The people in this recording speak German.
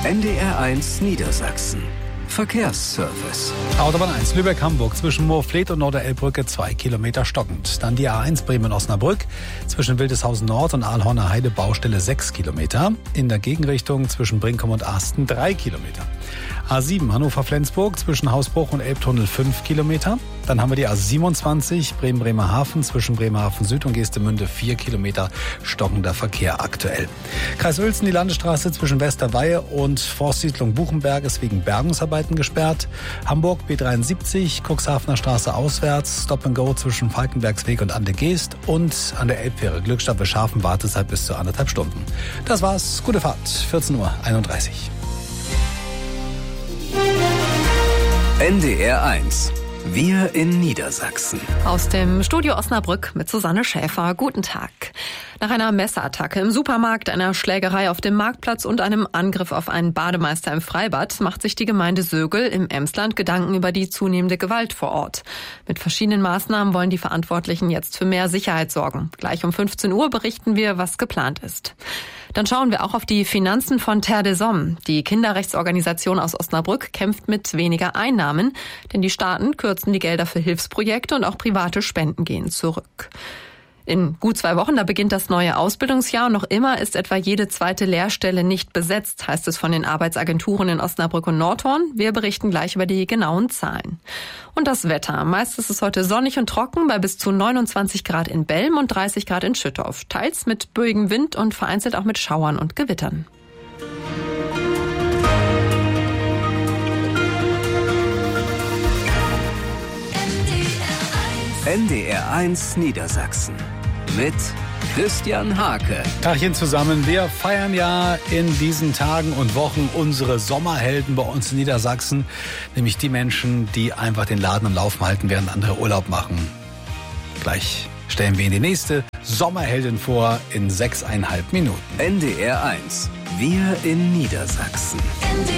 NDR1 Niedersachsen. Verkehrsservice. Autobahn 1 Lübeck-Hamburg zwischen Moorfleet und Norderelbbrücke 2 Kilometer stockend. Dann die A1 Bremen-Osnabrück zwischen Wildeshausen Nord und Aalhorner Heide Baustelle 6 Kilometer. In der Gegenrichtung zwischen Brinkum und Asten 3 Kilometer. A7 Hannover-Flensburg zwischen Hausbruch und Elbtunnel 5 Kilometer. Dann haben wir die A27 Bremen-Bremerhaven zwischen Bremerhaven Süd und Geestemünde 4 Kilometer stockender Verkehr aktuell. Kreis Uelzen die Landesstraße zwischen Westerweihe und Forstsiedlung Buchenberg ist wegen Bergungsarbeiten gesperrt. Hamburg B73 Cuxhavener Straße auswärts Stop and Go zwischen Falkenbergsweg und Ande Geest und an der Elbfähre Glückstadt Schafen Wartezeit bis zu 1,5 Stunden. Das war's. Gute Fahrt. 14:31 Uhr. NDR1. Wir in Niedersachsen. Aus dem Studio Osnabrück mit Susanne Schäfer. Guten Tag. Nach einer Messerattacke im Supermarkt, einer Schlägerei auf dem Marktplatz und einem Angriff auf einen Bademeister im Freibad macht sich die Gemeinde Sögel im Emsland Gedanken über die zunehmende Gewalt vor Ort. Mit verschiedenen Maßnahmen wollen die Verantwortlichen jetzt für mehr Sicherheit sorgen. Gleich um 15 Uhr berichten wir, was geplant ist. Dann schauen wir auch auf die Finanzen von Terre des Hommes. Die Kinderrechtsorganisation aus Osnabrück kämpft mit weniger Einnahmen, denn die Staaten kürzen die Gelder für Hilfsprojekte und auch private Spenden gehen zurück. In gut 2 Wochen, da beginnt das neue Ausbildungsjahr und noch immer ist etwa jede zweite Lehrstelle nicht besetzt, heißt es von den Arbeitsagenturen in Osnabrück und Nordhorn. Wir berichten gleich über die genauen Zahlen. Und das Wetter. Meist ist es heute sonnig und trocken bei bis zu 29 Grad in Belm und 30 Grad in Schüttorf. Teils mit böigem Wind und vereinzelt auch mit Schauern und Gewittern. NDR1 Niedersachsen. Mit Christian Hake. Tagchen zusammen. Wir feiern ja in diesen Tagen und Wochen unsere Sommerhelden bei uns in Niedersachsen. Nämlich die Menschen, die einfach den Laden am Laufen halten, während andere Urlaub machen. Gleich stellen wir Ihnen die nächste Sommerheldin vor in 6,5 Minuten. NDR1. Wir in Niedersachsen.